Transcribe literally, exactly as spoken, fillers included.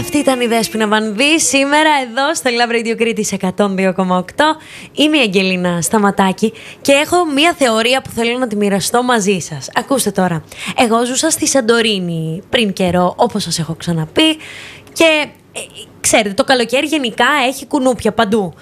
Αυτή ήταν η Δέσποινα Βανδύ. Σήμερα εδώ στο Love Radio Κρήτης εκατόν δύο κόμμα οκτώ. Είμαι η Αγγελίνα Σταματάκη και έχω μία θεωρία που θέλω να τη μοιραστώ μαζί σας. Ακούστε τώρα. Εγώ ζούσα στη Σαντορίνη πριν καιρό, όπως σας έχω ξαναπεί, και ε, ξέρετε, το καλοκαίρι γενικά έχει κουνούπια παντού.